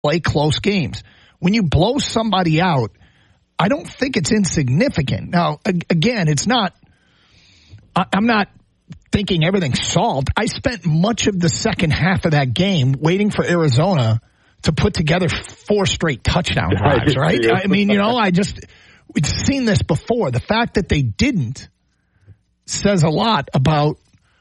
play close games. When you blow somebody out, I don't think it's insignificant. Now, again, it's not, I'm not thinking everything's solved. I spent much of the second half of that game waiting for Arizona to put together 4 straight touchdown drives, right? I mean, we've seen this before. The fact that they didn't says a lot about,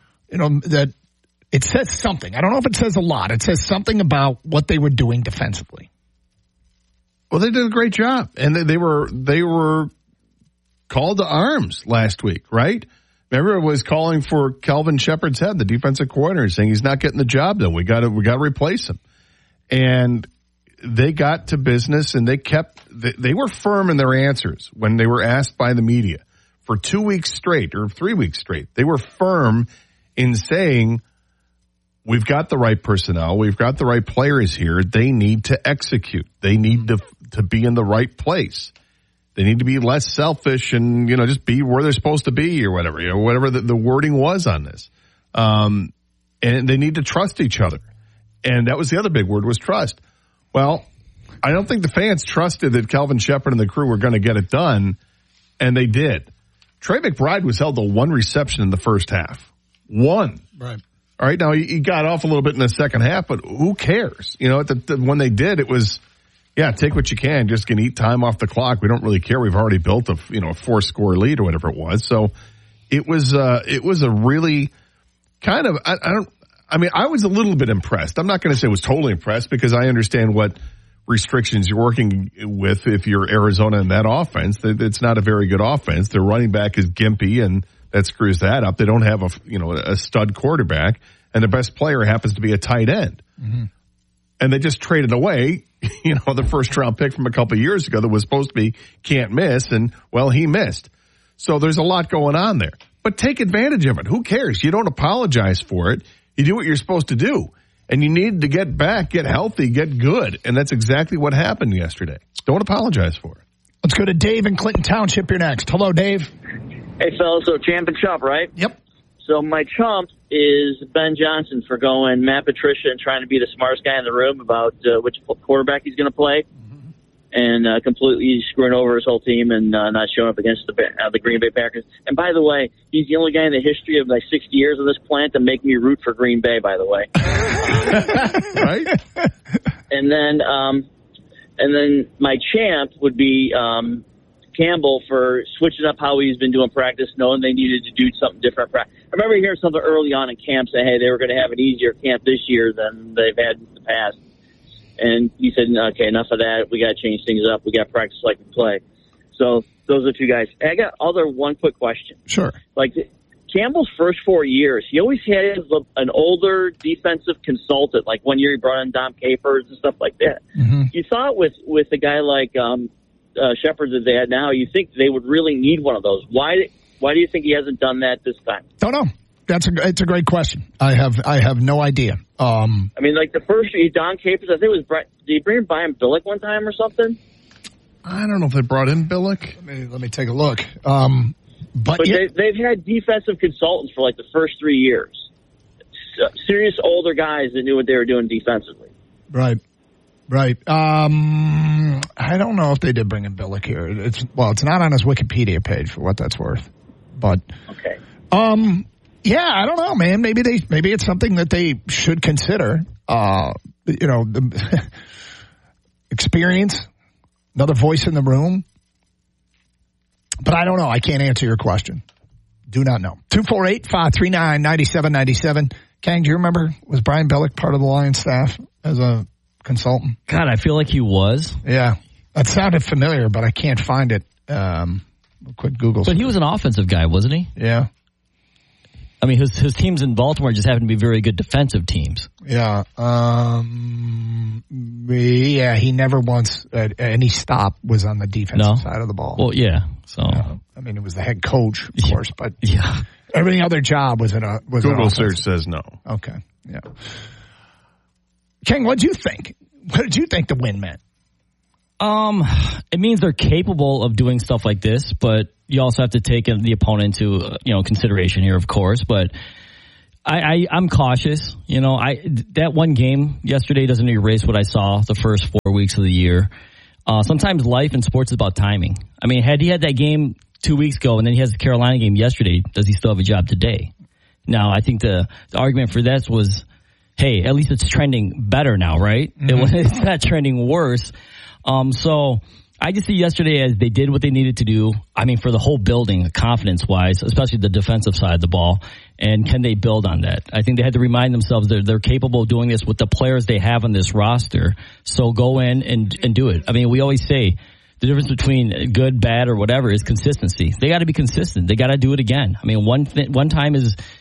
that it says something. I don't know if it says a lot. It says something about what they were doing defensively. Well, they did a great job, and they were called to arms last week, right? Remember, it was calling for Kelvin Shepard's head, the defensive coordinator, saying he's not getting the job done. We got to replace him, and they got to business, and they were firm in their answers when they were asked by the media for 2 weeks straight or 3 weeks straight. They were firm in saying, we've got the right personnel. We've got the right players here. They need to execute. They need to be in the right place. They need to be less selfish and, just be where they're supposed to be or whatever, whatever the wording was on this. And they need to trust each other. And that was the other big word, was trust. Well, I don't think the fans trusted that Kelvin Shepard and the crew were going to get it done, and they did. Trey McBride was held to 1 reception in the first half. 1. Right. All right, now he got off a little bit in the second half, but who cares? When they did, it was, take what you can. Just can eat time off the clock. We don't really care. We've already built a 4-score lead or whatever it was. So it was a really kind of, I was a little bit impressed. I'm not going to say I was totally impressed because I understand what restrictions you're working with if you're Arizona in that offense. It's not a very good offense. Their running back is gimpy, and that screws that up. They don't have a stud quarterback, and the best player happens to be a tight end. Mm-hmm. And they just traded away, the first round pick from a couple of years ago that was supposed to be can't miss, and he missed. So there's a lot going on there. But take advantage of it. Who cares? You don't apologize for it. You do what you're supposed to do. And you need to get back, get healthy, get good. And that's exactly what happened yesterday. Don't apologize for it. Let's go to Dave in Clinton Township. You're next. Hello, Dave. Hey, fellas, so champ and chump, right? Yep. So my chump is Ben Johnson for going Matt Patricia and trying to be the smartest guy in the room about which quarterback he's going to play, and completely screwing over his whole team and not showing up against the Green Bay Packers. And by the way, he's the only guy in the history of 60 years of this plant to make me root for Green Bay, by the way. Right? And then my champ would be Campbell for switching up how he's been doing practice, knowing they needed to do something different. I remember hearing something early on in camp say, hey, they were going to have an easier camp this year than they've had in the past. And he said, okay, enough of that. We got to change things up. We got to practice like we play. So those are 2 guys. I got one quick question. Sure. Campbell's first 4 years, he always had an older defensive consultant. Like 1 year he brought in Dom Capers and stuff like that. Mm-hmm. You thought with a guy like Shepard that they had now, you think they would really need one of those. Why do you think he hasn't done that this time? Don't know. It's a great question. I have no idea. The first year, Don Capers, I think it was, did he bring in Brian Billick one time or something? I don't know if they brought in Billick. Let me take a look. But they've had defensive consultants for the first 3 years. Serious older guys that knew what they were doing defensively. Right. I don't know if they did bring in Billick here. It's not on his Wikipedia page for what that's worth. But okay. I don't know, man. Maybe it's something that they should consider. The experience, another voice in the room. But I don't know. I can't answer your question. Do not know. 248-539-9797. Kang, do you remember, was Brian Billick part of the Lions staff as a consultant? God, I feel like he was. Yeah. That sounded familiar, but I can't find it. Quick Google. But he was an offensive guy, wasn't he? Yeah. I mean, his teams in Baltimore just happen to be very good defensive teams. Yeah. He never once any stop was on the defensive side of the ball. Well, yeah. So it was the head coach, of course, but yeah, every other job was Google search says no. Okay. Yeah. King, what did you think? What did you think the win meant? It means they're capable of doing stuff like this, but you also have to take the opponent into consideration here, of course. But I'm cautious. You know, that one game yesterday doesn't erase what I saw the first 4 weeks of the year. Sometimes life in sports is about timing. I mean, had he had that game 2 weeks ago and then he has the Carolina game yesterday, does he still have a job today? Now, I think the argument for that was, hey, at least it's trending better now, right? Mm-hmm. It's not trending worse. So I just see yesterday as they did what they needed to do. I mean, for the whole building, confidence-wise, especially the defensive side of the ball. And can they build on that? I think they had to remind themselves that they're capable of doing this with the players they have on this roster. So go in and do it. I mean, we always say the difference between good, bad, or whatever is consistency. They got to be consistent. They got to do it again. I mean, one time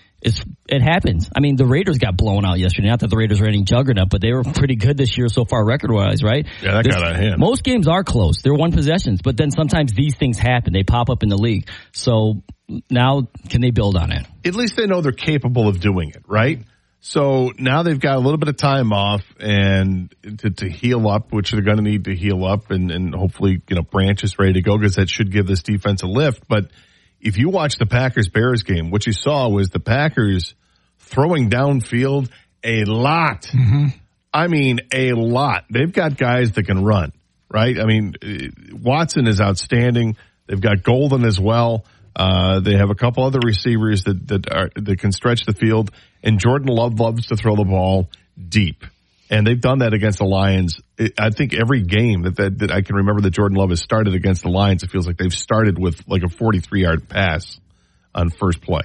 it happens. I mean, the Raiders got blown out yesterday. Not that the Raiders are any juggernaut, but they were pretty good this year so far record-wise, right? Yeah, that got out of hand. Most games are close. They're one possessions, but then sometimes these things happen. They pop up in the league. So now can they build on it? At least they know they're capable of doing it, right? So now they've got a little bit of time off and to heal up, which they're going to need to heal up, and hopefully, Branch is ready to go because that should give this defense a lift. But if you watch the Packers-Bears game, what you saw was the Packers throwing downfield a lot. Mm-hmm. I mean, a lot. They've got guys that can run, right? I mean, Watson is outstanding. They've got Golden as well. They have a couple other receivers that can stretch the field, and Jordan Love loves to throw the ball deep. And they've done that against the Lions. I think every game that I can remember that Jordan Love has started against the Lions, it feels like they've started with like a 43-yard pass on first play.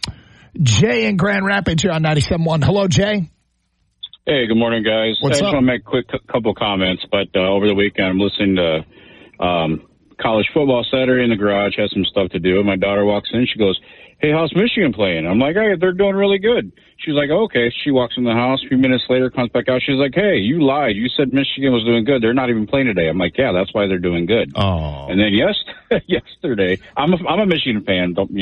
Jay in Grand Rapids, you're on 97.1. Hello, Jay. Hey, good morning, guys. What's up? I just want to make a quick couple comments, but over the weekend I'm listening to college football Saturday in the garage, has some stuff to do. My daughter walks in, she goes, "Hey, how's Michigan playing?" I'm like, "Hey, they're doing really good." She's like, "Okay." She walks in the house. A few minutes later, comes back out. She's like, "Hey, you lied. You said Michigan was doing good. They're not even playing today." I'm like, "Yeah, that's why they're doing good." Oh. And then yesterday, I'm a Michigan fan, but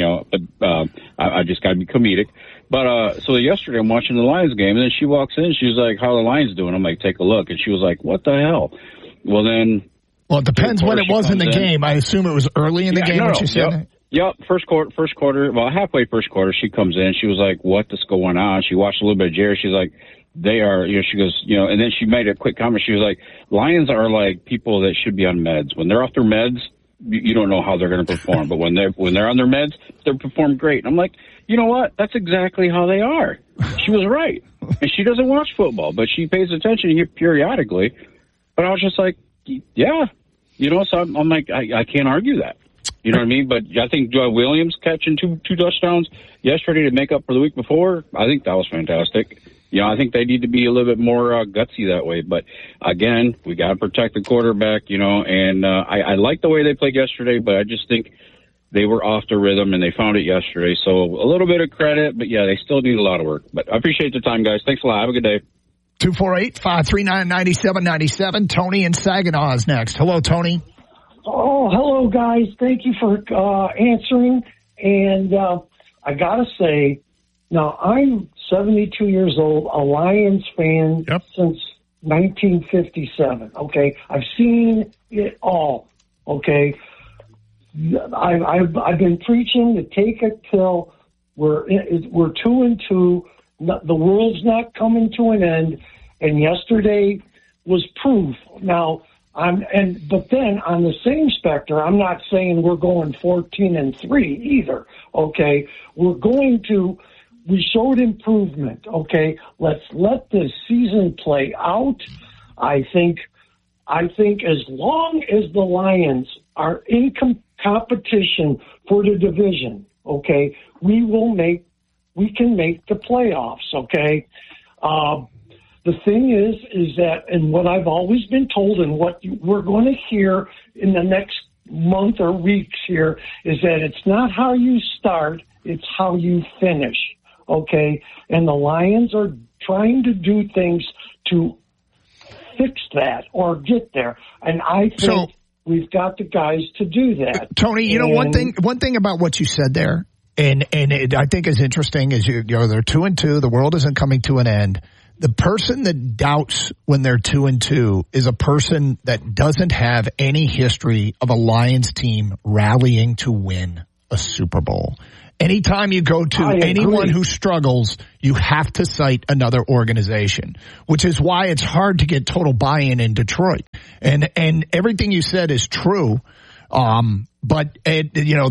I just got to be comedic. But so yesterday, I'm watching the Lions game, and then she walks in. She's like, "How are the Lions doing?" I'm like, "Take a look." And she was like, "What the hell?" Well, then. Well, it depends when it was in the game. I assume it was early in the game when she said that. Yep, first quarter, well, halfway first quarter, she comes in. She was like, "What is going on?" She watched a little bit of Jerry. She's like, "They are," she goes, and then she made a quick comment. She was like, "Lions are like people that should be on meds. When they're off their meds, you don't know how they're going to perform. But when they're on their meds, they perform great." And I'm like, you know what? That's exactly how they are. She was right. And she doesn't watch football, but she pays attention periodically. But I was just like, yeah. So I'm like, I can't argue that. You know what I mean? But I think Joy Williams catching two touchdowns yesterday to make up for the week before, I think that was fantastic. I think they need to be a little bit more gutsy that way. But, again, we got to protect the quarterback, and I like the way they played yesterday, but I just think they were off the rhythm, and they found it yesterday. So a little bit of credit, but, yeah, they still need a lot of work. But I appreciate the time, guys. Thanks a lot. Have a good day. 248-539-9797. Tony in Saginaw is next. Hello, Tony. Oh, hello, guys. Thank you for answering. And I got to say, now I'm 72 years old, a Lions fan since 1957, okay? I've seen it all, okay? I've been preaching to take it till we're 2-2. The world's not coming to an end, and yesterday was proof. Now, but then on the same spectrum, I'm not saying we're going 14-3 either. Okay, we showed improvement. Okay, let's let the season play out. I think as long as the Lions are in competition for the division, okay, we can make the playoffs, okay? The thing is that, and what I've always been told and what we're going to hear in the next month or weeks here is that it's not how you start, it's how you finish, okay? And the Lions are trying to do things to fix that or get there. And I think we've got the guys to do that. Tony, one thing about what you said there, and I think is interesting is they're 2-2. The world isn't coming to an end. The person that doubts when they're 2-2 is a person that doesn't have any history of a Lions team rallying to win. a Super Bowl. Anytime you go to anyone who struggles, you have to cite another organization, which is why it's hard to get total buy-in in Detroit. And everything you said is true. But I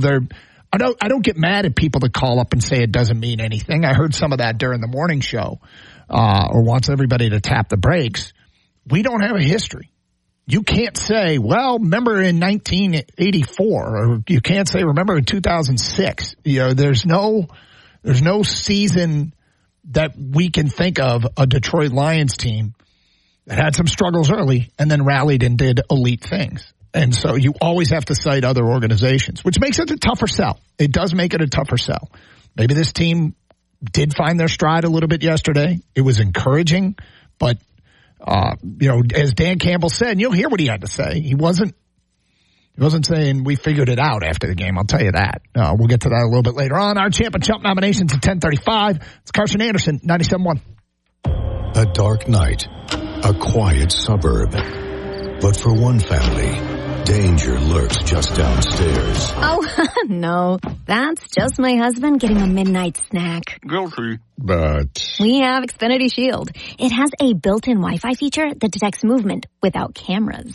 don't get mad at people that call up and say it doesn't mean anything. I heard some of that during the morning show, or wants everybody to tap the brakes. We don't have a history. You can't say, well, remember in 1984, or you can't say, remember in 2006. There's no season that we can think of a Detroit Lions team that had some struggles early and then rallied and did elite things. And so you always have to cite other organizations, which makes it a tougher sell. It does make it a tougher sell. Maybe this team did find their stride a little bit yesterday. It was encouraging, but as Dan Campbell said, and you'll hear what he had to say. He wasn't saying we figured it out after the game. I'll tell you that. We'll get to that a little bit later on. Our Champ and Chump nominations at 10:35. It's Carson Anderson, 97.1. A dark night, a quiet suburb. But for one family, danger lurks just downstairs. Oh, no. That's just my husband getting a midnight snack. Guilty. But We have Xfinity Shield. It has a built-in Wi-Fi feature that detects movement without cameras.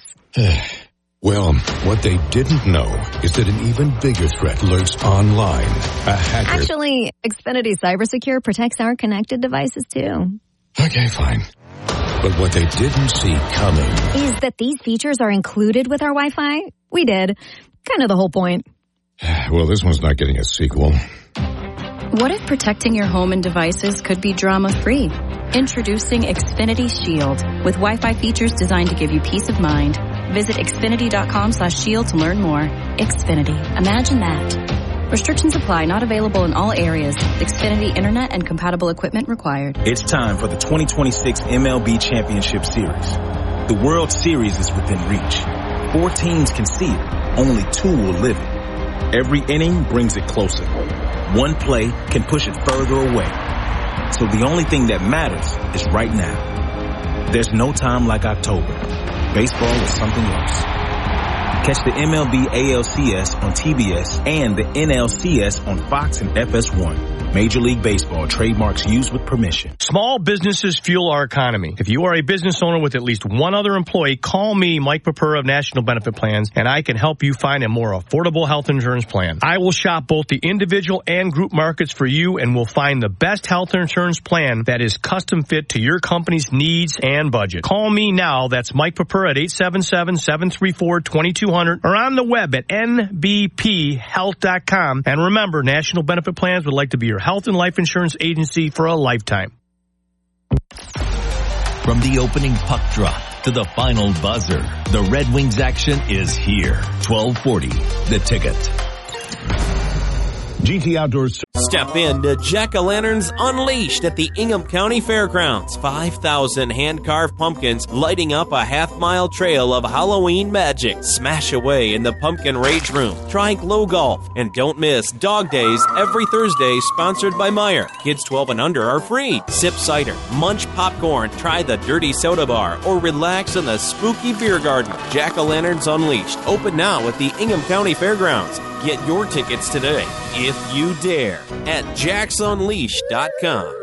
Well, what they didn't know is that an even bigger threat lurks online. A hacker. Actually, Xfinity CyberSecure protects our connected devices, too. Okay, fine. But what they didn't see coming Is that these features are included with our Wi-Fi? We did. Kind of the whole point. Well, this one's not getting a sequel. What if protecting your home and devices could be drama-free? Introducing Xfinity Shield with Wi-Fi features designed to give you peace of mind. Visit Xfinity.com/shield to learn more. Xfinity. Imagine that. Restrictions apply. Not available in all areas. Xfinity Internet and compatible equipment required. It's time for the 2026 MLB Championship Series. The World Series is within reach. 4 teams can see it. Only 2 will live it. Every inning brings it closer. One play can push it further away. So the only thing that matters is right now. There's no time like October. Baseball is something else. Catch the MLB ALCS on TBS and the NLCS on Fox and FS1. Major League Baseball trademarks used with permission. Small businesses fuel our economy. If you are a business owner with at least one other employee, call me, Mike Papura of National Benefit Plans, and I can help you find a more affordable health insurance plan. I will shop both the individual and group markets for you, and will find the best health insurance plan that is custom fit to your company's needs and budget. Call me now. That's Mike Papura at 877-734-2200 or on the web at nbphealth.com. And remember, National Benefit Plans would like to be your health and life insurance agency for a lifetime. From the opening puck drop to the final buzzer, the Red Wings action is here. 1240, The Ticket. GT Outdoors. Step in to Jack-O-Lanterns Unleashed at the Ingham County Fairgrounds. 5,000 hand-carved pumpkins lighting up a half-mile trail of Halloween magic. Smash away in the Pumpkin Rage Room. Try Glow Golf. And don't miss Dog Days every Thursday, sponsored by Meijer. Kids 12 and under are free. Sip cider, munch popcorn, try the Dirty Soda Bar, or relax in the spooky beer garden. Jack-O-Lanterns Unleashed. Open now at the Ingham County Fairgrounds. Get your tickets today, if you dare, at jacksunleashed.com.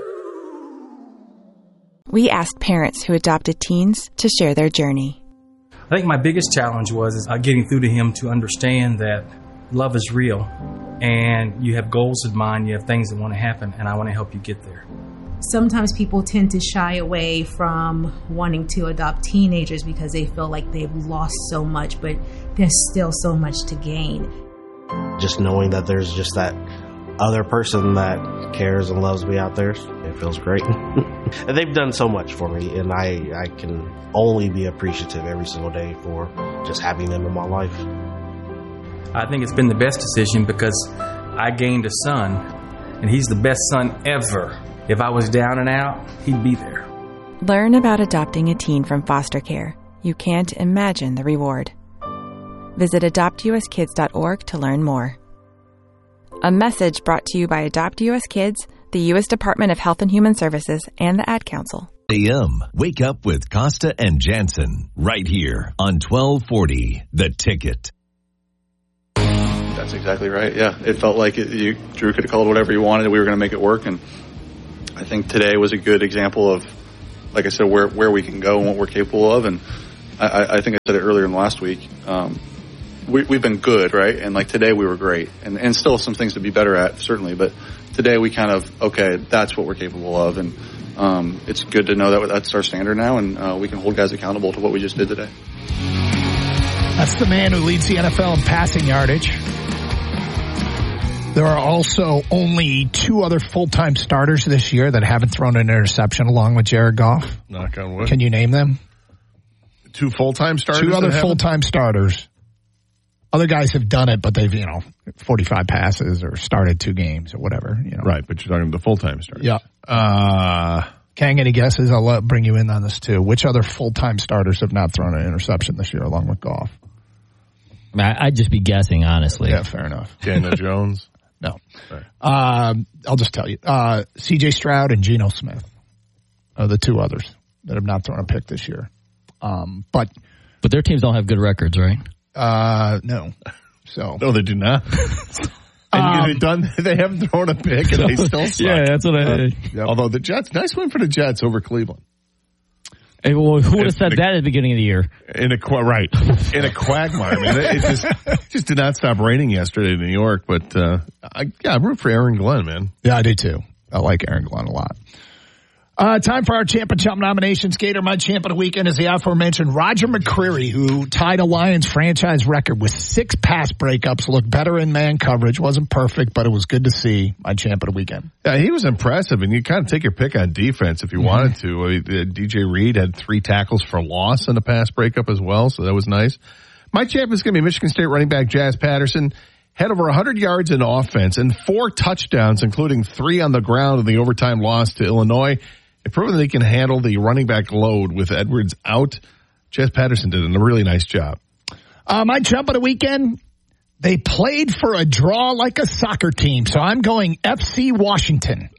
We asked parents who adopted teens to share their journey. I think my biggest challenge was getting through to him to understand that love is real, and you have goals in mind, you have things that want to happen, and I want to help you get there. Sometimes people tend to shy away from wanting to adopt teenagers because they feel like they've lost so much, but there's still so much to gain. Just knowing that there's just that other person that cares and loves me out there, it feels great. And they've done so much for me, and I can only be appreciative every single day for just having them in my life. I think it's been the best decision because I gained a son, and he's the best son ever. If I was down and out, he'd be there. Learn about adopting a teen from foster care. You can't imagine the reward. Visit AdoptUSKids.org to learn more. A message brought to you by Adopt US Kids, the U.S. Department of Health and Human Services, and the Ad Council. AM, wake up with Costa and Jansen, right here on 1240, The Ticket. That's exactly right. Yeah, it felt like Drew could have called whatever he wanted. We were going to make it work, and I think today was a good example of, like I said, where we can go and what we're capable of. And I think I said it earlier in the last week. We've been good, right? And like today we were great, and still some things to be better at, certainly. But today we kind of, okay, that's what we're capable of, and it's good to know that that's our standard now, and we can hold guys accountable to what we just did today. That's the man who leads the NFL in passing yardage. There are also only 2 other full-time starters this year that haven't thrown an interception along with Jared Goff. Knock on wood. Can you name them? 2 full-time starters? 2 other full-time starters. Other guys have done it, but they've, 45 passes or started 2 games or whatever. Right, but you're talking the full-time starters. Yeah. Kang, any guesses? I'll bring you in on this too. Which other full-time starters have not thrown an interception this year along with Goff? I mean, I'd just be guessing, honestly. Yeah, fair enough. Daniel Jones? No. Right. I'll just tell you. C.J. Stroud and Geno Smith are the 2 others that have not thrown a pick this year. But their teams don't have good records, right? No. So no, they do not. And they haven't thrown a pick, and they still suck. Yeah, that's what Although the Jets, nice win for the Jets over Cleveland. Hey, well, who would have said that at the beginning of the year? In a quagmire. I mean, it just did not stop raining yesterday in New York. But I root for Aaron Glenn, man. Yeah, I do too. I like Aaron Glenn a lot. Time for our Champ and Chump nominations. Gator, my champ of the weekend is the aforementioned Roger McCreary, who tied a Lions franchise record with 6 pass breakups, looked better in man coverage. Wasn't perfect, but it was good to see. My champ of the weekend. Yeah, he was impressive, and you kind of take your pick on defense if you wanted to. DJ Reed had 3 tackles for loss in the pass breakup as well, so that was nice. My champ is going to be Michigan State running back Jazz Patterson. Had over 100 yards in offense and 4 touchdowns, including 3 on the ground in the overtime loss to Illinois. They've proven that he can handle the running back load with Edwards out. Jazz Patterson did a really nice job. My jump of the weekend, they played for a draw like a soccer team, so I'm going FC Washington.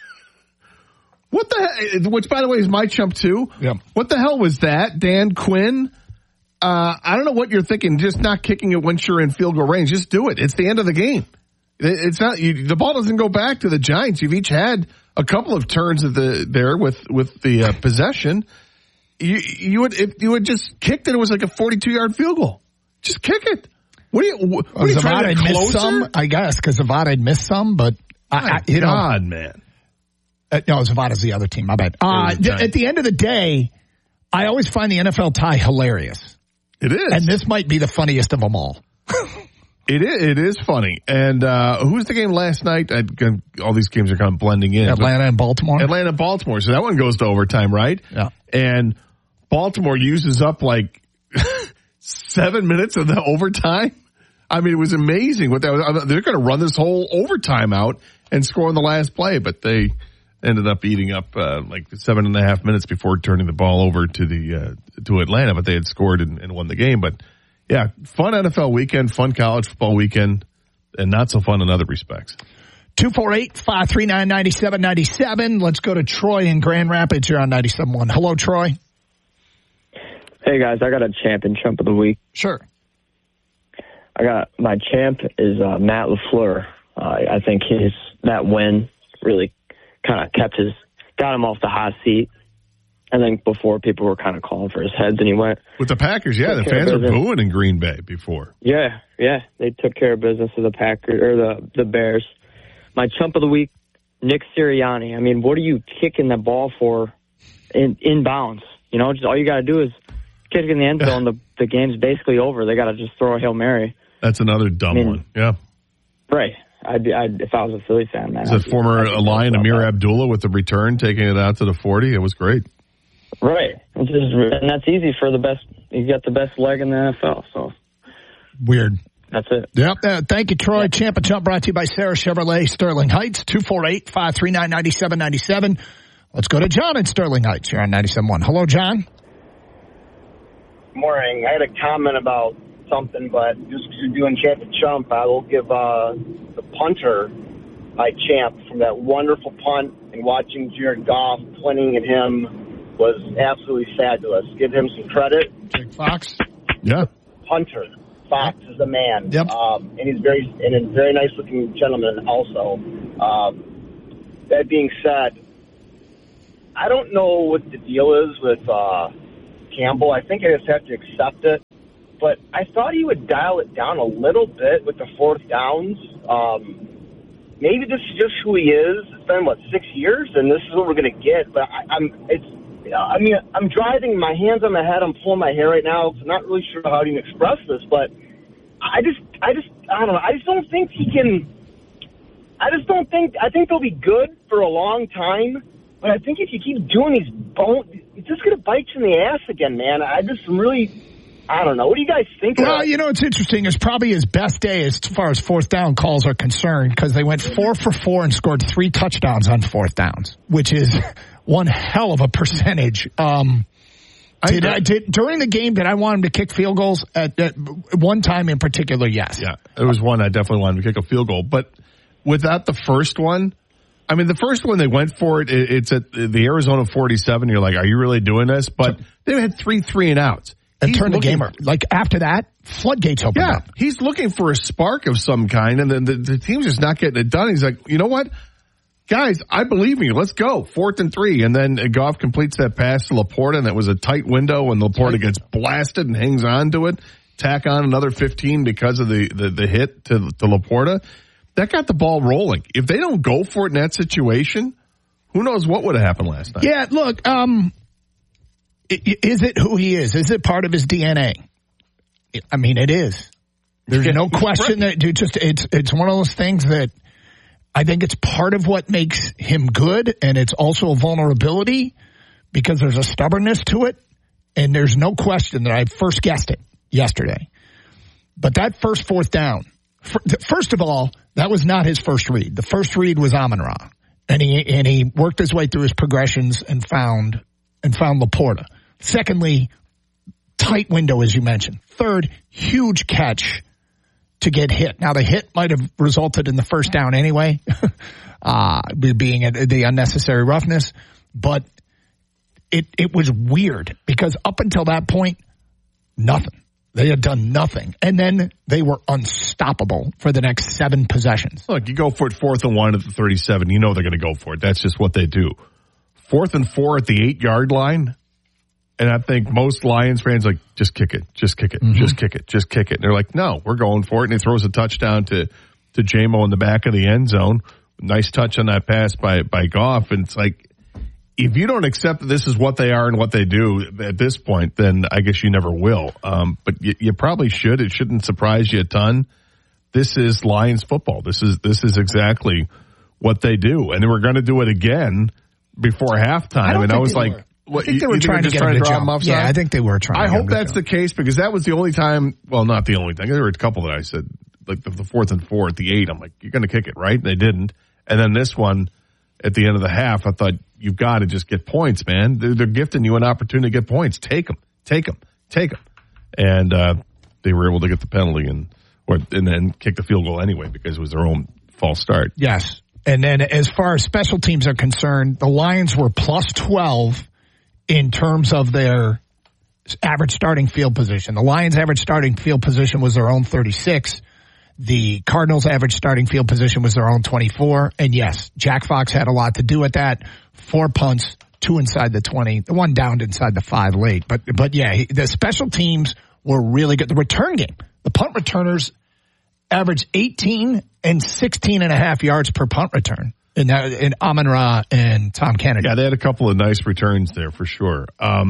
What the hell? Which, by the way, is my chump too. Yeah. What the hell was that, Dan Quinn? I don't know what you're thinking. Just not kicking it once you're in field goal range. Just do it. It's the end of the game. It's not. The ball doesn't go back to the Giants. You've each had a couple of turns of there with the possession. You would just kicked it. It was like a 42-yard field goal. Just kick it. What are you trying to miss some? I guess because Zavada had missed some, but man. No, Zavada's the other team. My bad. At the end of the day, I always find the NFL tie hilarious. It is, and this might be the funniest of them all. It is funny. And who was the game last night? All these games are kind of blending in. Atlanta and Baltimore. So that one goes to overtime, right? Yeah. And Baltimore uses up like 7 minutes of the overtime. I mean, it was amazing. They're going to run this whole overtime out and score on the last play, but they ended up eating up like 7.5 minutes before turning the ball over to Atlanta. But they had scored and won the game. But yeah, fun NFL weekend, fun college football weekend, and not so fun in other respects. 248-539-9797. Let's go to Troy in Grand Rapids here on 97.1. Hello, Troy. Hey, guys. I got a champ and chump of the week. Sure. My champ is Matt LaFleur. I think that win really kind of got him off the hot seat. I think before people were kind of calling for his heads, and he went with the Packers. Yeah, the fans were booing in Green Bay before. Yeah, they took care of business with the Packers or the Bears. My chump of the week, Nick Sirianni. I mean, what are you kicking the ball for in bounds? Just all you got to do is kick it in the end zone. The game's basically over. They got to just throw a Hail Mary. That's another dumb one. Yeah, right. If I was a Philly fan, man. As a former Lion, Amir Abdullah with the return, taking it out to the 40, it was great. Right. And that's easy for the best. You got the best leg in the NFL. So weird. That's it. Yep. Thank you, Troy. Champ and Chump brought to you by Sarah Chevrolet, Sterling Heights, 248-539-9797. Let's go to John in Sterling Heights here on 97.1. Hello, John. Good morning. I had a comment about something, but just because you're doing Champ and Chump, I will give the punter my champ from that wonderful punt, and watching Jared Goff pointing at him was absolutely fabulous. Give him some credit. Jake Fox? Yeah. Punter. Fox is the man. Yep. And he's a very nice looking gentleman also. That being said, I don't know what the deal is with Campbell. I think I just have to accept it. But I thought he would dial it down a little bit with the fourth downs. Maybe this is just who he is. It's been, 6 years, and this is what we're going to get. But I'm driving, my hands on my head, I'm pulling my hair right now. I'm not really sure how to even express this, but I don't know. I just don't think he can. I think they'll be good for a long time, but I think if you keep doing these it's just going to bite you in the ass again, man. I don't know. What do you guys think? Well, it's interesting. It's probably his best day as far as fourth down calls are concerned because they went 4 for 4 and scored 3 touchdowns on fourth downs, which is one hell of a percentage. During the game, did I want him to kick field goals? At one time in particular, yes. Yeah, it was one I definitely wanted to kick a field goal. But without the first one, the first one they went for it. It's at the Arizona 47. You're like, are you really doing this? But they had 3 and outs. And turn the game around. Like after that, floodgates opened up. He's looking for a spark of some kind, and then the team's just not getting it done. He's like, you know what? Guys, I believe in you. Let's go. 4th and 3. And then Goff completes that pass to Laporta, and that was a tight window, and Laporta gets blasted and hangs on to it. Tack on another 15 because of the hit to Laporta. That got the ball rolling. If they don't go for it in that situation, who knows what would have happened last night? Yeah, look, is it who he is? Is it part of his DNA? I mean, it is. There's no question that it's one of those things that I think it's part of what makes him good, and it's also a vulnerability because there's a stubbornness to it, and there's no question that I first guessed it yesterday. But that first fourth down, first of all, that was not his first read. The first read was Amon-Ra, and he worked his way through his progressions and found Laporta. Secondly, tight window, as you mentioned. Third, huge catch to get hit. Now, the hit might have resulted in the first down anyway, being the unnecessary roughness. But it was weird because up until that point, nothing. They had done nothing. And then they were unstoppable for the next 7 possessions. Look, you go for it 4th and 1 at the 37. You know they're going to go for it. That's just what they do. 4th and 4 at the 8-yard line. And I think most Lions fans like, just kick it, just kick it, just kick it, just kick it. And they're like, no, we're going for it. And he throws a touchdown to J-Mo in the back of the end zone. Nice touch on that pass by Goff. And it's like, if you don't accept that this is what they are and what they do at this point, then I guess you never will. But you probably should. It shouldn't surprise you a ton. This is Lions football. This is exactly what they do. And they were going to do it again before halftime. And I was like, I think they were trying to get him to jump. Yeah, I think they were trying. I hope that's the case because that was the only time. Well, not the only time. There were a couple that I said, like the 4th and 4 at the 8. I'm like, you're going to kick it, right? They didn't. And then this one at the end of the half, I thought you've got to just get points, man. They're gifting you an opportunity to get points. Take them. And they were able to get the penalty and then kick the field goal anyway because it was their own false start. Yes. And then as far as special teams are concerned, the Lions were plus 12 in terms of their average starting field position. The Lions' average starting field position was their own 36. The Cardinals' average starting field position was their own 24. And yes, Jack Fox had a lot to do with that. 4 punts, 2 inside the 20. The one downed inside the 5 late. But yeah, the special teams were really good. The return game, the punt returners averaged 18 and 16 and a half yards per punt return. In Amon-Ra and Tom Kennedy. Yeah, they had a couple of nice returns there for sure.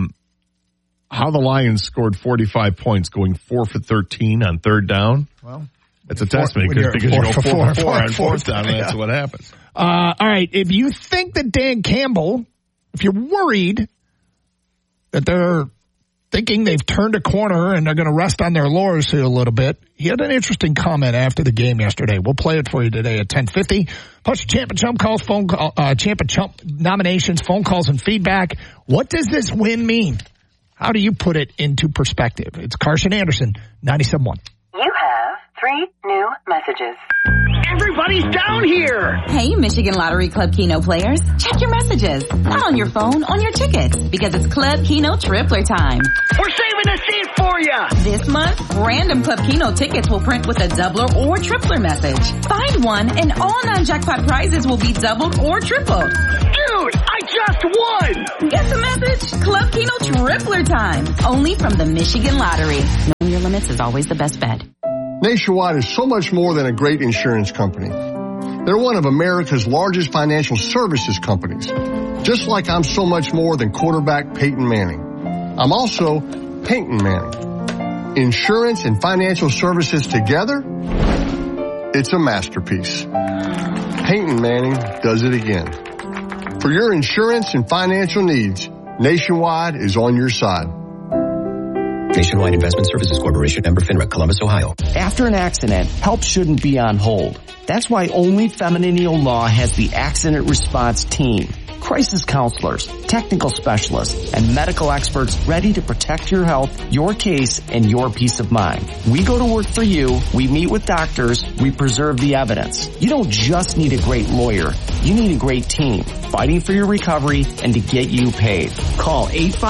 How the Lions scored 45 points going 4 for 13 on 3rd down. Well, it's a testament because you go 4 for 4 on 4th down, and that's what happens. All right, if you think that Dan Campbell, if you're worried that they're thinking they've turned a corner and they're going to rest on their laurels here a little bit, he had an interesting comment after the game yesterday. We'll play it for you today at 10:50. Plus Champ and Chump calls, Champ and Chump nominations, phone calls, and feedback. What does this win mean? How do you put it into perspective? It's Carson Anderson, 97.1. You have 3 new messages. Everybody's down here! Hey, Michigan Lottery Club Keno players. Check your messages. Not on your phone, on your tickets. Because it's Club Keno Tripler time. We're saving a seat for you! This month, random Club Keno tickets will print with a doubler or tripler message. Find one and all non-jackpot prizes will be doubled or tripled. Dude, I just won! Get the message? Club Keno tripler time. Only from the Michigan Lottery. Knowing your limits is always the best bet. Nationwide is so much more than a great insurance company. They're one of America's largest financial services companies. Just like I'm so much more than quarterback Peyton Manning. I'm also Peyton Manning. Insurance and financial services together, it's a masterpiece. Peyton Manning does it again. For your insurance and financial needs, Nationwide is on your side. Nationwide Investment Services Corporation, member FINRA, Columbus, Ohio. After an accident, help shouldn't be on hold. That's why Only Feminine Law has the Accident Response Team. Crisis counselors, technical specialists, and medical experts ready to protect your health, your case, and your peace of mind. We go to work for you, we meet with doctors, we preserve the evidence. You don't just need a great lawyer, you need a great team, fighting for your recovery and to get you paid. Call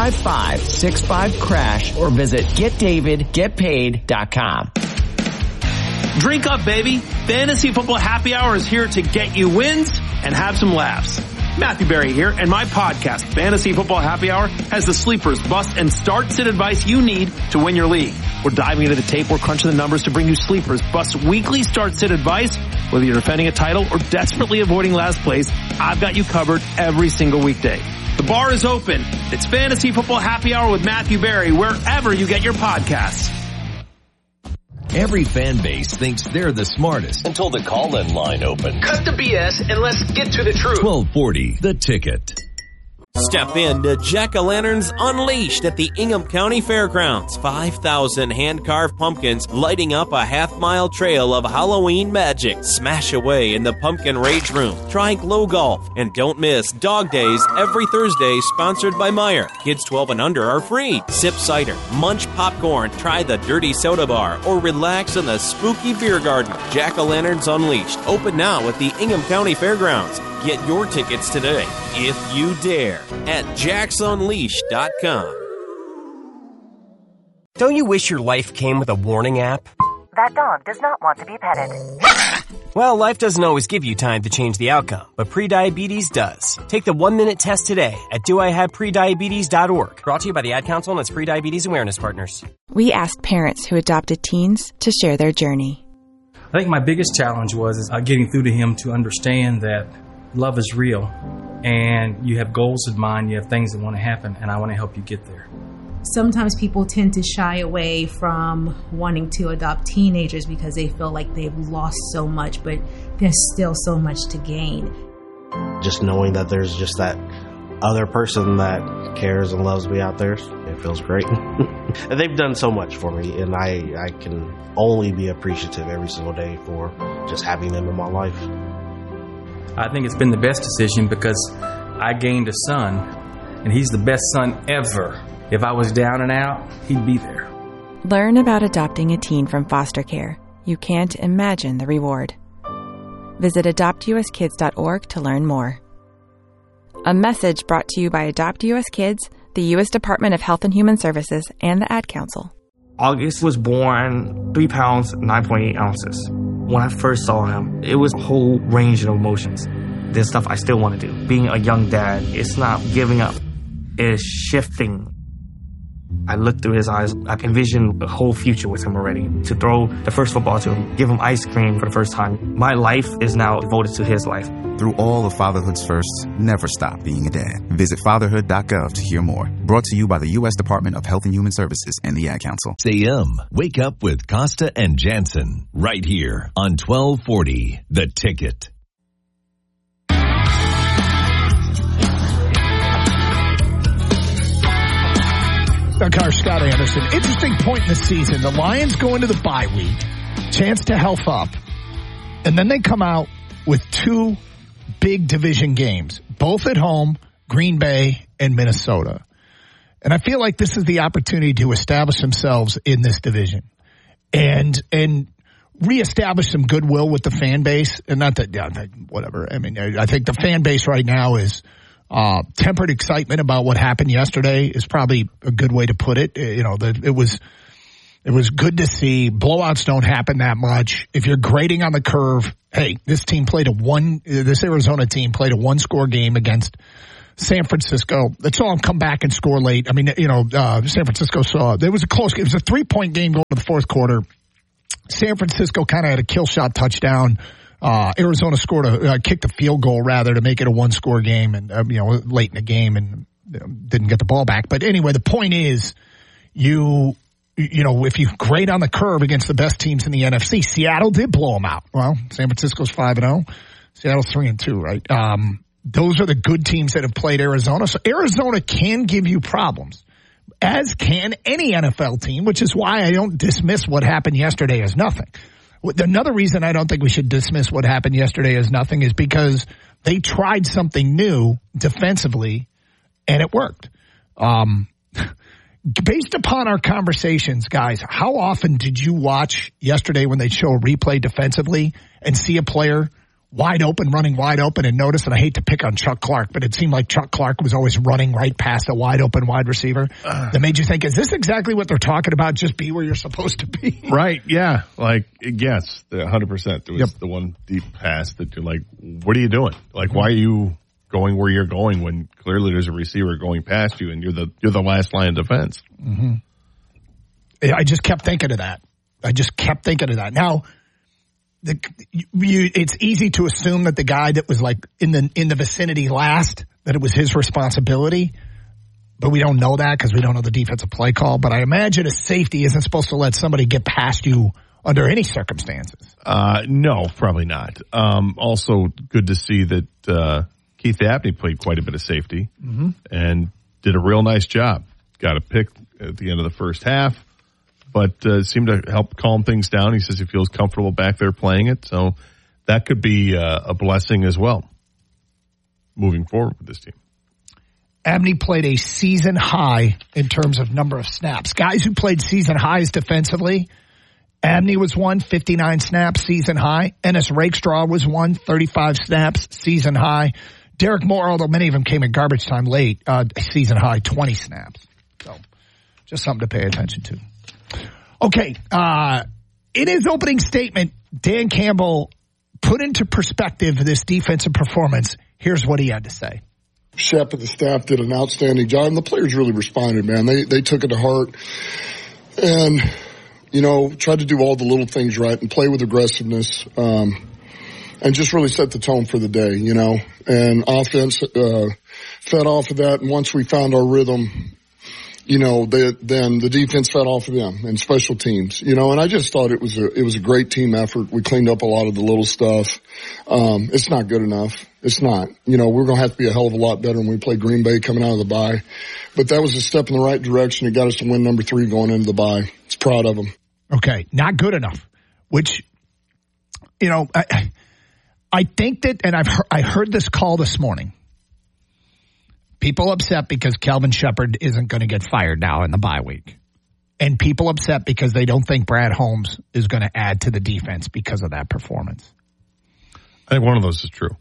855-65-CRASH or visit GetDavidGetPaid.com. Drink up, baby. Fantasy Football Happy Hour is here to get you wins and have some laughs. Matthew Berry here, and my podcast, Fantasy Football Happy Hour, has the sleepers, bust, and start-sit advice you need to win your league. We're diving into the tape, we're crunching the numbers to bring you sleepers, bust, weekly start-sit advice. Whether you're defending a title or desperately avoiding last place, I've got you covered every single weekday. The bar is open. It's Fantasy Football Happy Hour with Matthew Berry, wherever you get your podcasts. Every fan base thinks they're the smartest until the call-in line opens. Cut the BS and let's get to the truth. 1240, The Ticket. Step in to Jack-O-Lanterns Unleashed at the Ingham County Fairgrounds. 5,000 hand-carved pumpkins lighting up a half-mile trail of Halloween magic. Smash away in the Pumpkin Rage Room. Try Glow Golf. And don't miss Dog Days every Thursday, sponsored by Meijer. Kids 12 and under are free. Sip cider, munch popcorn, try the Dirty Soda Bar, or relax in the spooky beer garden. Jack-O-Lanterns Unleashed. Open now at the Ingham County Fairgrounds. Get your tickets today, if you dare, at jacksunleashed.com. Don't you wish your life came with a warning app? That dog does not want to be petted. Well, life doesn't always give you time to change the outcome, but prediabetes does. Take the 1-minute test today at doihaveprediabetes.org. Brought to you by the Ad Council and its Prediabetes Awareness Partners. We asked parents who adopted teens to share their journey. I think my biggest challenge was getting through to him to understand that love is real, and you have goals in mind, you have things that want to happen, and I want to help you get there. Sometimes people tend to shy away from wanting to adopt teenagers because they feel like they've lost so much, but there's still so much to gain. Just knowing that there's just that other person that cares and loves me out there, it feels great. They've done so much for me, and I can only be appreciative every single day for just having them in my life. I think it's been the best decision because I gained a son, and he's the best son ever. If I was down and out, he'd be there. Learn about adopting a teen from foster care. You can't imagine the reward. Visit adoptuskids.org to learn more. A message brought to you by Adopt US Kids, the U.S. Department of Health and Human Services, and the Ad Council. August was born 3 pounds, 9.8 ounces. When I first saw him, it was a whole range of emotions. There's stuff I still want to do. Being a young dad, it's not giving up. It's shifting. I looked through his eyes. I envisioned a whole future with him already. To throw the first football to him, give him ice cream for the first time. My life is now devoted to his life. Through all of fatherhood's firsts, never stop being a dad. Visit fatherhood.gov to hear more. Brought to you by the U.S. Department of Health and Human Services and the Ad Council. AM, wake up with Costa and Jansen, right here on 1240, The Ticket. Car Scott Anderson. Interesting point in the season. The Lions go into the bye week, chance to health up, and then they come out with 2 big division games, both at home, Green Bay and Minnesota. And I feel like this is the opportunity to establish themselves in this division and reestablish some goodwill with the fan base. And not that, whatever. I mean, I think the fan base right now is tempered excitement about what happened yesterday is probably a good way to put it. It was It was good to see. Blowouts don't happen that much. If you're grading on the curve, hey, this Arizona team played a one-score game against San Francisco. They saw them come back and score late. I mean, San Francisco it was a close game. It was a 3-point game going to the fourth quarter. San Francisco kind of had a kill shot touchdown. Arizona kicked a field goal rather to make it a one-score game and, late in the game and didn't get the ball back. But anyway, the point is if you grade on the curve against the best teams in the NFC, Seattle did blow them out. Well, San Francisco's 5-0. Seattle's 3-2, right? Those are the good teams that have played Arizona. So Arizona can give you problems, as can any NFL team, which is why I don't dismiss what happened yesterday as nothing. Another reason I don't think we should dismiss what happened yesterday as nothing is because they tried something new defensively, and it worked. Based upon our conversations, guys, how often did you watch yesterday when they show a replay defensively and see a player running wide open and notice, and I hate to pick on Chuck Clark, but it seemed like Chuck Clark was always running right past a wide open wide receiver that made you think, is this exactly what they're talking about? Just be where you're supposed to be. Right. Yeah. Yes, 100%. There was the one deep pass that you're like, what are you doing? Why are you going where you're going when clearly there's a receiver going past you and you're the last line of defense? Mm-hmm. I just kept thinking of that. Now, it's easy to assume that the guy that was in the vicinity last, that it was his responsibility, but we don't know that because we don't know the defensive play call. But I imagine a safety isn't supposed to let somebody get past you under any circumstances. No, probably not. Also, good to see that Keith Abney played quite a bit of safety and did a real nice job. Got a pick at the end of the first half, but seemed to help calm things down. He says he feels comfortable back there playing it, so that could be a blessing as well moving forward with this team. Abney played a season high in terms of number of snaps. Guys who played season highs defensively, Abney was 59 snaps, season high. Ennis Rakestraw was 35 snaps, season high. Derek Moore, although many of them came in garbage time late, season high, 20 snaps. So just something to pay attention to. Okay, in his opening statement, Dan Campbell put into perspective this defensive performance. Here's what he had to say. Shep and the staff did an outstanding job, and the players really responded, man. They took it to heart and, tried to do all the little things right and play with aggressiveness, and just really set the tone for the day, And offense fed off of that, and once we found our rhythm, then the defense fed off of them and special teams, and I just thought it was a great team effort. We cleaned up a lot of the little stuff. It's not good enough. It's not. We're going to have to be a hell of a lot better when we play Green Bay coming out of the bye. But that was a step in the right direction. It got us to win number 3 going into the bye. It's proud of them. Okay. Not good enough, which, I think that, and I heard this call this morning. People upset because Kelvin Shepherd isn't going to get fired now in the bye week. And people upset because they don't think Brad Holmes is going to add to the defense because of that performance. I think one of those is true.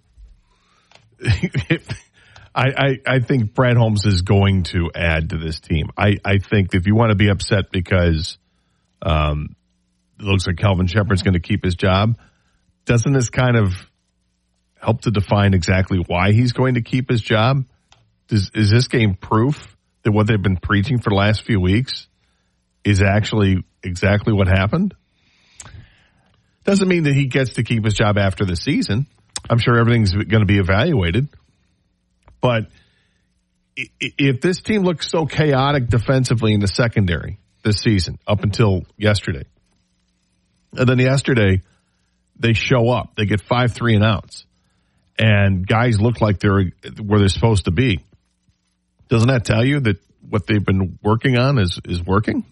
I think Brad Holmes is going to add to this team. I think if you want to be upset because it looks like Kelvin Shepherd's going to keep his job, doesn't this kind of help to define exactly why he's going to keep his job? Is this game proof that what they've been preaching for the last few weeks is actually exactly what happened? Doesn't mean that he gets to keep his job after the season. I'm sure everything's going to be evaluated. But if this team looks so chaotic defensively in the secondary this season, up until yesterday, and then yesterday they show up, they get 5 3-and-outs, and guys look like they're where they're supposed to be, doesn't that tell you that what they've been working on is working?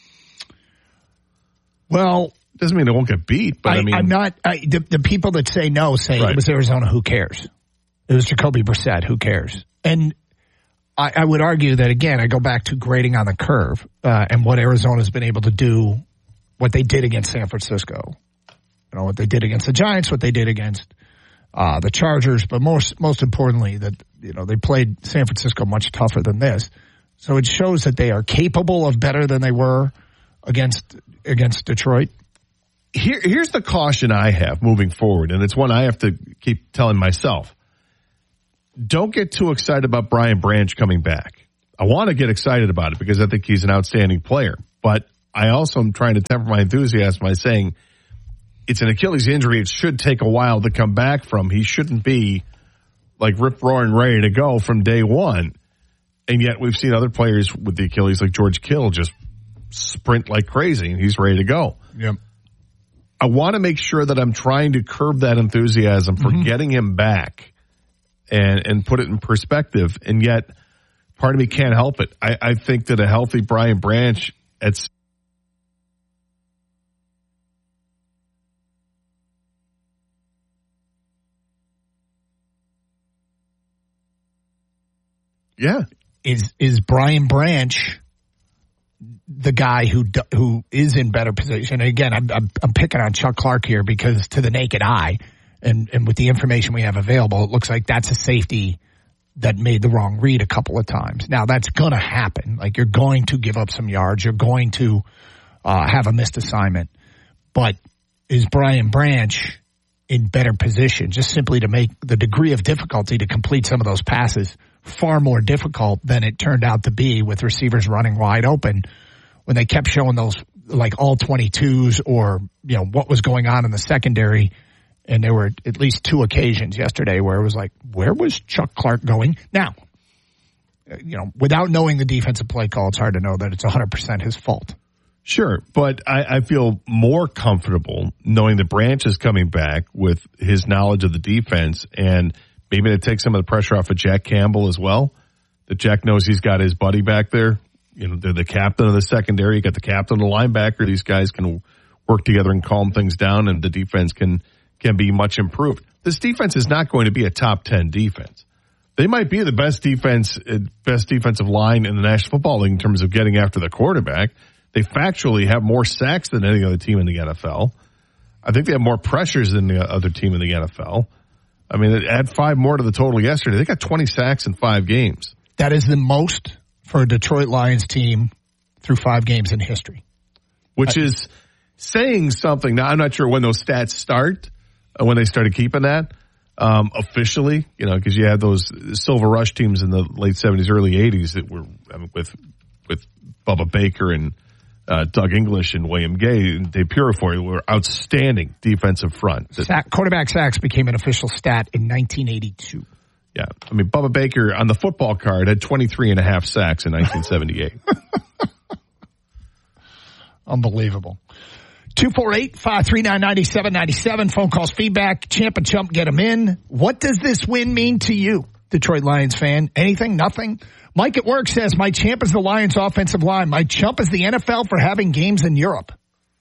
Well, doesn't mean they won't get beat, but I'm not. The people that say no say It was Arizona. Who cares? It was Jacoby Brissett. Who cares? And I would argue that again. I go back to grading on the curve and what Arizona's been able to do, what they did against San Francisco, what they did against the Giants, what they did against the Chargers, but most importantly that they played San Francisco much tougher than this. So it shows that they are capable of better than they were against Detroit. Here's the caution I have moving forward, and it's one I have to keep telling myself. Don't get too excited about Brian Branch coming back. I want to get excited about it because I think he's an outstanding player. But I also am trying to temper my enthusiasm by saying it's an Achilles injury. It should take a while to come back from. He shouldn't be like rip-roaring ready to go from day one. And yet we've seen other players with the Achilles like George Kittle just sprint like crazy, and he's ready to go. Yep. I want to make sure that I'm trying to curb that enthusiasm for getting him back and put it in perspective. And yet, part of me can't help it. I think that a healthy Brian Branch is Brian Branch the guy who is in better position? And again, I'm picking on Chuck Clark here because to the naked eye and with the information we have available, it looks like that's a safety that made the wrong read a couple of times. Now that's going to happen. Like, you're going to give up some yards. You're going to have a missed assignment. But is Brian Branch in better position just simply to make the degree of difficulty to complete some of those passes far more difficult than it turned out to be with receivers running wide open when they kept showing those like all 22s or, what was going on in the secondary. And there were at least two occasions yesterday where it was like, where was Chuck Clark going? Now, without knowing the defensive play call, it's hard to know that it's 100% his fault. Sure, but I feel more comfortable knowing that Branch is coming back with his knowledge of the defense, and maybe to take some of the pressure off of Jack Campbell as well. That Jack knows he's got his buddy back there. They're the captain of the secondary. You got the captain of the linebacker. These guys can work together and calm things down, and the defense can be much improved. This defense is not going to be a top 10 defense. They might be the best defensive line in the National Football League in terms of getting after the quarterback. They factually have more sacks than any other team in the NFL. I think they have more pressures than the other team in the NFL. I mean, add 5 more to the total yesterday. They got 20 sacks in 5 games. That is the most for a Detroit Lions team through 5 games in history. Which is saying something. Now, I'm not sure when those stats start, when they started keeping that officially, because you had those Silver Rush teams in the late 70s, early 80s that were with Bubba Baker and Doug English and William Gay and Dave Purifoy were outstanding defensive front. Quarterback sacks became an official stat in 1982. Yeah. I mean, Bubba Baker on the football card had 23 and a half sacks in 1978. Unbelievable. 248-539-9797. Phone calls, feedback. Champ and Chump, get them in. What does this win mean to you, Detroit Lions fan? Anything? Nothing? Mike at work says, my champ is the Lions offensive line. My chump is the NFL for having games in Europe.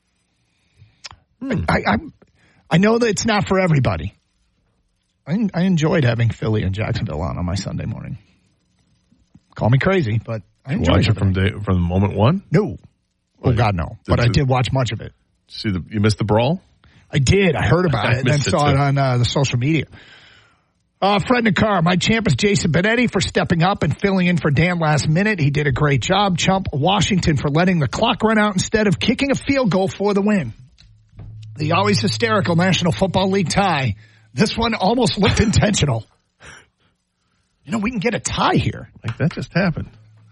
I know that it's not for everybody. I enjoyed having Philly and Jacksonville on my Sunday morning. Call me crazy, but I enjoyed it. From the moment one? No. Oh, God, no. But I did watch much of it. See, you missed the brawl? I did. I heard about it and then saw it on the social media. Fred in the car. My champ is Jason Benetti for stepping up and filling in for Dan last minute. He did a great job. Chump Washington for letting the clock run out instead of kicking a field goal for the win. The always hysterical National Football League tie. This one almost looked intentional. We can get a tie here. Like that just happened.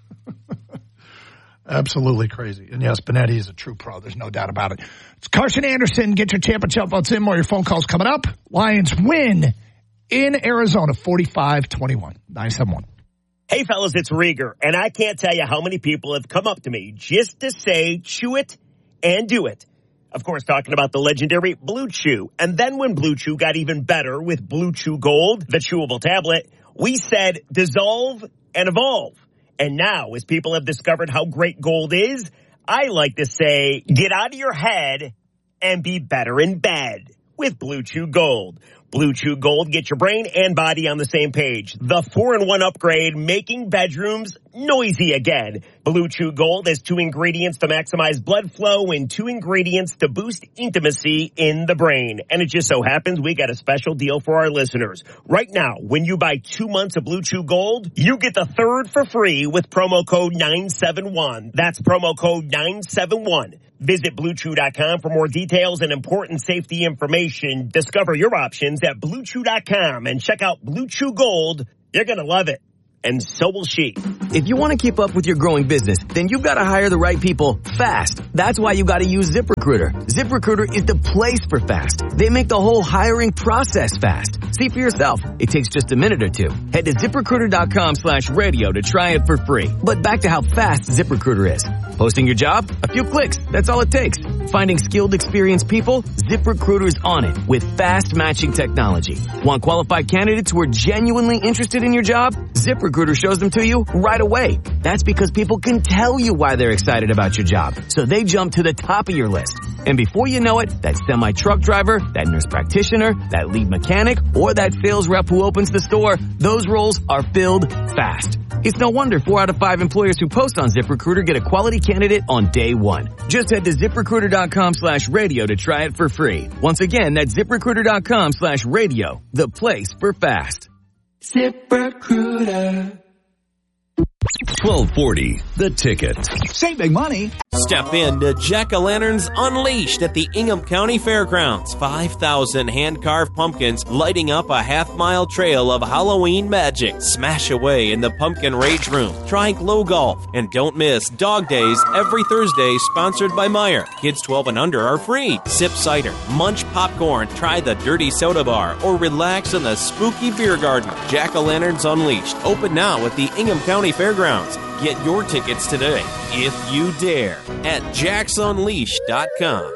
Absolutely crazy. And yes, Benetti is a true pro. There's no doubt about it. It's Carson Anderson. Get your Champ and Chump votes in. More your phone calls coming up. Lions win in Arizona, 45-21. 971. Hey, fellas, it's Rieger, and I can't tell you how many people have come up to me just to say, chew it and do it. Of course, talking about the legendary Blue Chew. And then when Blue Chew got even better with Blue Chew Gold, the chewable tablet, we said dissolve and evolve. And now, as people have discovered how great gold is, I like to say, get out of your head and be better in bed with Blue Chew Gold. Blue Chew Gold gets your brain and body on the same page. The 4-in-1 upgrade, making bedrooms noisy again. Blue Chew Gold has 2 ingredients to maximize blood flow and 2 ingredients to boost intimacy in the brain. And it just so happens we got a special deal for our listeners. Right now, when you buy 2 months of Blue Chew Gold, you get the 3rd for free with promo code 971. That's promo code 971. Visit BlueChew.com for more details and important safety information. Discover your options at BlueChew.com and check out Blue Chew Gold. You're going to love it. And so will she. If you want to keep up with your growing business, then you've got to hire the right people fast. That's why you got to use ZipRecruiter. ZipRecruiter is the place for fast. They make the whole hiring process fast. See for yourself. It takes just a minute or 2. Head to ZipRecruiter.com/radio to try it for free. But back to how fast ZipRecruiter is. Posting your job? A few clicks. That's all it takes. Finding skilled, experienced people? ZipRecruiter's on it with fast matching technology. Want qualified candidates who are genuinely interested in your job? ZipRecruiter shows them to you right away. That's because people can tell you why they're excited about your job. So they jump to the top of your list. And before you know it, that semi-truck driver, that nurse practitioner, that lead mechanic, or that sales rep who opens the store, those roles are filled fast. It's no wonder 4 out of 5 employers who post on ZipRecruiter get a quality candidate on day 1. Just head to ZipRecruiter.com/radio to try it for free. Once again, that's ZipRecruiter.com/radio, the place for fast. ZipRecruiter. 1240, The Ticket. Saving money. Step in to Jack-O-Lanterns Unleashed at the Ingham County Fairgrounds. 5,000 hand-carved pumpkins lighting up a half-mile trail of Halloween magic. Smash away in the Pumpkin Rage Room. Try Glow Golf. And don't miss Dog Days every Thursday, sponsored by Meijer. Kids 12 and under are free. Sip cider, munch popcorn, try the Dirty Soda Bar, or relax in the spooky beer garden. Jack-O-Lanterns Unleashed. Open now at the Ingham County Fairgrounds. Get your tickets today, if you dare, at jacksunleash.com.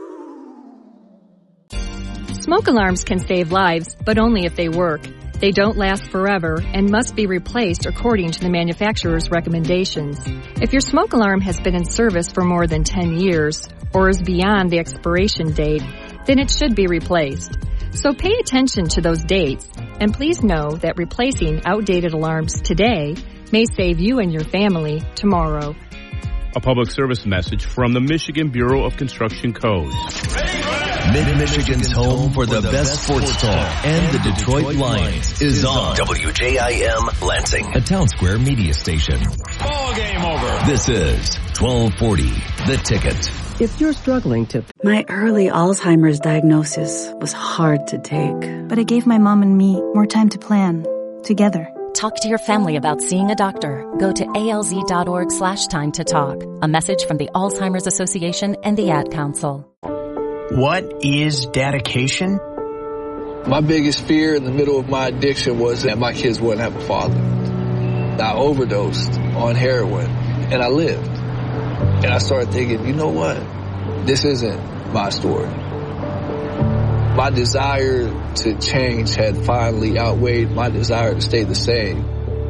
Smoke alarms can save lives, but only if they work. They don't last forever and must be replaced according to the manufacturer's recommendations. If your smoke alarm has been in service for more than 10 years or is beyond the expiration date, then it should be replaced. So pay attention to those dates, and please know that replacing outdated alarms today may save you and your family tomorrow. A public service message from the Michigan Bureau of Construction Codes. Mid-Michigan's home for the best sports talk and the Detroit Lions is on WJIM Lansing, a Town Square media station. Ball game over. This is 1240, The Ticket. If you're struggling to... My early Alzheimer's diagnosis was hard to take. But it gave my mom and me more time to plan, together. Talk to your family about seeing a doctor. Go to alz.org/time to talk. A message from the Alzheimer's Association and the Ad Council. What is dedication? My biggest fear in the middle of my addiction was that my kids wouldn't have a father. I overdosed on heroin, and I lived. And I started thinking, you know what? This isn't my story. My desire to change had finally outweighed my desire to stay the same.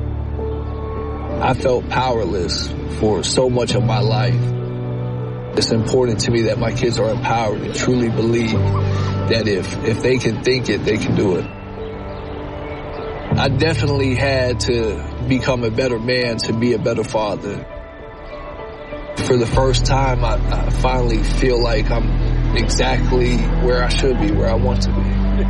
I felt powerless for so much of my life. It's important to me that my kids are empowered and truly believe that if they can think it, they can do it. I definitely had to become a better man to be a better father. For the first time, I finally feel like I'm exactly where I should be, where I want to be.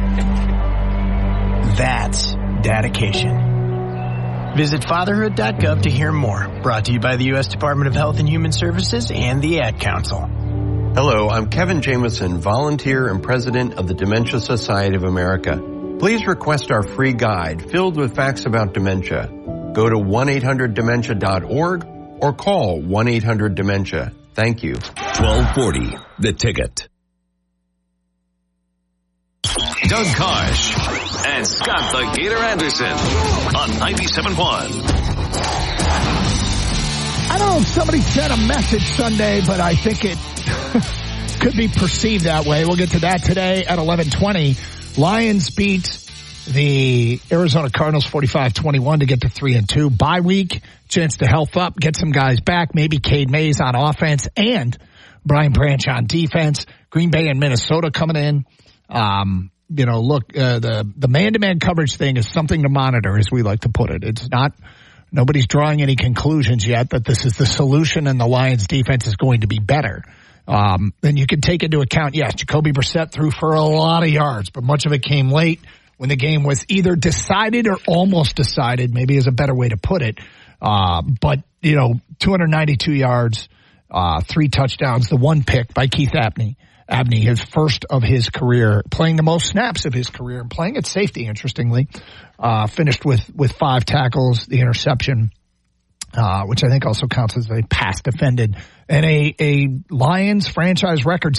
That's dedication. Visit fatherhood.gov to hear more. Brought to you by the U.S. Department of Health and Human Services and the Ad Council. Hello, I'm Kevin Jameson, volunteer and president of the Dementia Society of America. Please request our free guide filled with facts about dementia. Go to 1-800-DEMENTIA.org or call 1-800-DEMENTIA. Thank you. 1240, The Ticket. Doug Karsh and Scott the Gator Anderson on 97.1. I don't know if somebody sent a message Sunday, but I think it could be perceived that way. We'll get to that today at 11:20. Lions beat the Arizona Cardinals 45-21 to get to 3-2. Bye week, chance to health up, get some guys back, maybe Cade Mays on offense and Brian Branch on defense. Green Bay and Minnesota coming in. The man-to-man coverage thing is something to monitor, as we like to put it. It's not Nobody's drawing any conclusions yet that this is the solution and the Lions defense is going to be better. Then you can take into account, yes, Jacoby Brissett threw for a lot of yards, but much of it came late when the game was either decided or almost decided, maybe is a better way to put it. But, 292 yards, 3 touchdowns, the 1 pick by Keith Abney, his first of his career, playing the most snaps of his career and playing at safety, interestingly. Finished with 5 tackles, the interception, which I think also counts as a pass defended, and a Lions franchise record